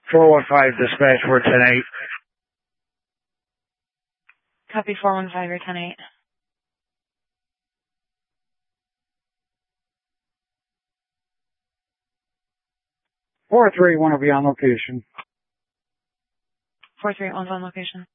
415 dispatch for 10-8. Copy 415 or 10-8. 431 will be on location. 431's on location.